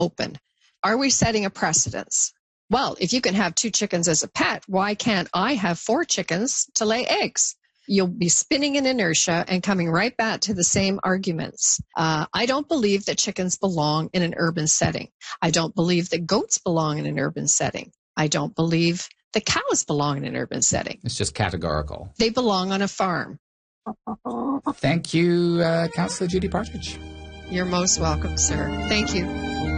open. Are we setting a precedence? Well, if you can have 2 chickens as a pet, why can't I have 4 chickens to lay eggs? You'll be spinning in inertia and coming right back to the same arguments. I don't believe that chickens belong in an urban setting. I don't believe that goats belong in an urban setting. I don't believe the cows belong in an urban setting. It's just categorical. They belong on a farm. Thank you, Councillor Judy Partridge. You're most welcome, sir. Thank you.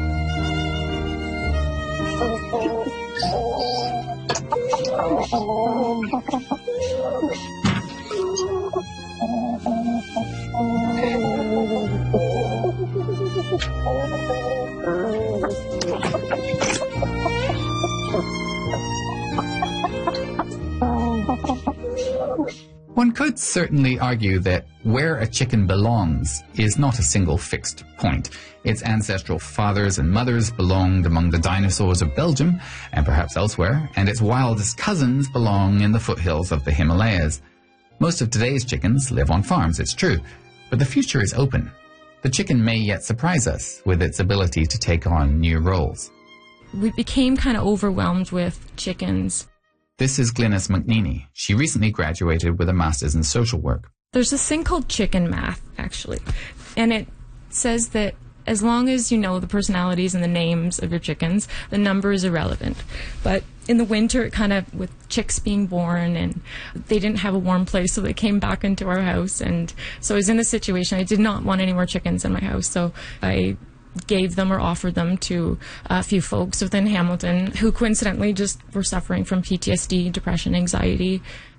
One could certainly argue that where a chicken belongs is not a single fixed point. Its ancestral fathers and mothers belonged among the dinosaurs of Belgium and perhaps elsewhere, and its wildest cousins belong in the foothills of the Himalayas. Most of today's chickens live on farms, it's true, but the future is open. The chicken may yet surprise us with its ability to take on new roles. We became kind of overwhelmed with chickens. This is Glynis McNeely. She recently graduated with a master's in social work. There's this thing called chicken math, actually, and it says that as long as you know the personalities and the names of your chickens, the number is irrelevant. But in the winter, it kind of, with chicks being born, and they didn't have a warm place, so they came back into our house. And so I was in a situation, I did not want any more chickens in my house, so I gave them or offered them to a few folks within Hamilton who coincidentally just were suffering from PTSD, depression, anxiety.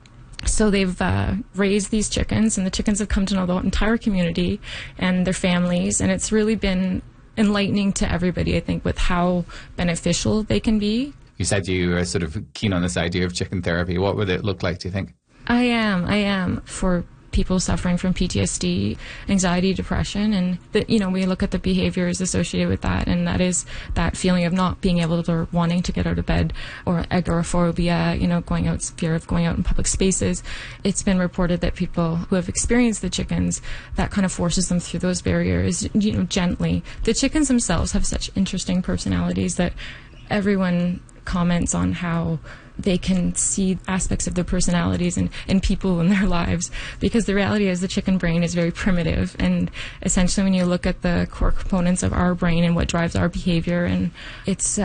So they've raised these chickens, and the chickens have come to know the entire community and their families, and it's really been enlightening to everybody, I think, with how beneficial they can be. You said you were sort of keen on this idea of chicken therapy. What would it look like, do you think? I am. For people suffering from PTSD, anxiety, depression, and we look at the behaviors associated with that, and that is that feeling of not being able to, or wanting to get out of bed, or agoraphobia, fear of going out in public spaces. It's been reported that people who have experienced the chickens, that kind of forces them through those barriers, gently. The chickens themselves have such interesting personalities that everyone comments on how they can see aspects of their personalities and people in their lives, because the reality is the chicken brain is very primitive, and essentially when you look at the core components of our brain and what drives our behavior, and it's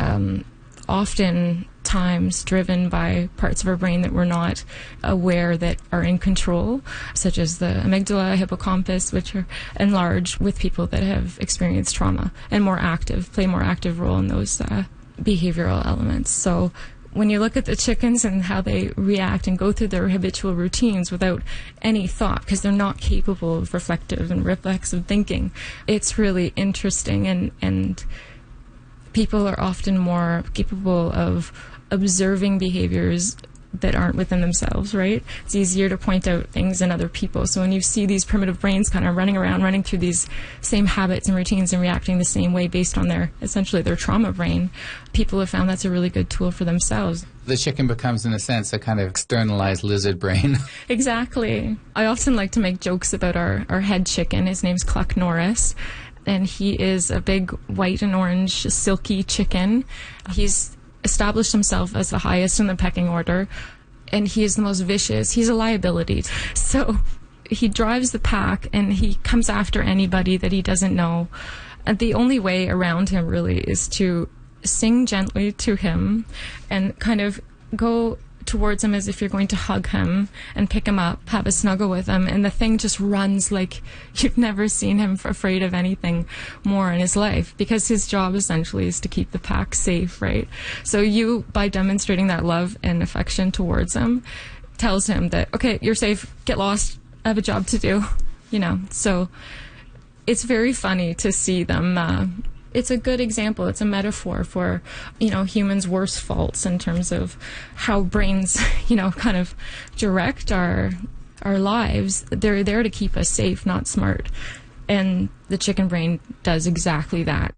often times driven by parts of our brain that we're not aware that are in control, such as the amygdala, hippocampus, which are enlarged with people that have experienced trauma and play a more active role in those behavioral elements. So when you look at the chickens and how they react and go through their habitual routines without any thought, because they're not capable of reflective and reflexive thinking, it's really interesting, and people are often more capable of observing behaviors that aren't within themselves, right? It's easier to point out things in other people. So when you see these primitive brains kind of running through these same habits and routines and reacting the same way based on their trauma brain, people have found that's a really good tool for themselves. The chicken becomes, in a sense, a kind of externalized lizard brain. Exactly. I often like to make jokes about our head chicken. His name's Cluck Norris, and he is a big white and orange silky chicken. He's established himself as the highest in the pecking order, and he is the most vicious. He's a liability. So he drives the pack, and he comes after anybody that he doesn't know. And the only way around him really is to sing gently to him and kind of go towards him as if you're going to hug him and pick him up, have a snuggle with him, and the thing just runs like you've never seen him afraid of anything more in his life, because his job essentially is to keep the pack safe, right? So you, by demonstrating that love and affection towards him, tells him that, okay, you're safe, get lost, I have a job to do, So it's very funny to see them. It's a good example. It's a metaphor for, humans' worst faults in terms of how brains, kind of direct our lives. They're there to keep us safe, not smart. And the chicken brain does exactly that.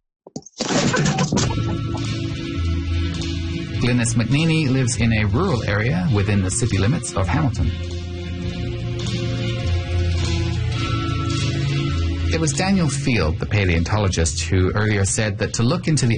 Glynis McNeely lives in a rural area within the city limits of Hamilton. It was Daniel Field, the paleontologist, who earlier said that to look into the